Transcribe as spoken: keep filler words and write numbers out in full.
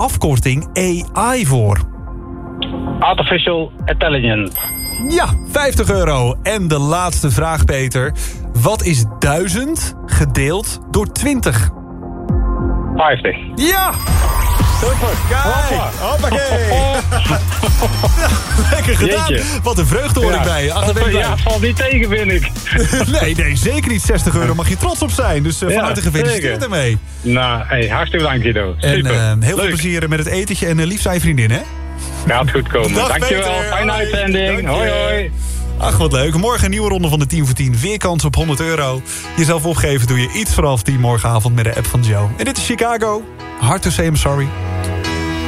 afkorting A I voor? Artificial Intelligence. Ja, vijftig euro. En de laatste vraag, Peter. Wat is duizend gedeeld door twintig? vijftig. Ja! Super. Kijk! Hoppakee! Lekker gedaan. Jeetje. Wat een vreugde hoor ik Ja. bij je. Ach, daar ben ik Ja, blij. het valt niet tegen, vind ik. Nee, nee, zeker niet. zestig euro mag je trots op zijn. Dus uh, van Ja, harte gefeliciteerd zeker. ermee. Nou, hey, hartstikke bedankt, Guido. En Super. uh, heel veel Leuk. plezier met het etentje. En uh, lief zijn vriendin, hè? Gaat goed komen. Dag, Dankjewel. Peter. Fijne Hoi. uitzending. Dank je. Hoi, hoi. Ach, wat leuk. Morgen een nieuwe ronde van de tien voor tien. Weer kans op honderd euro. Jezelf opgeven doe je iets vanaf tien morgenavond met de app van Joe. En dit is Chicago. Hard to say I'm sorry.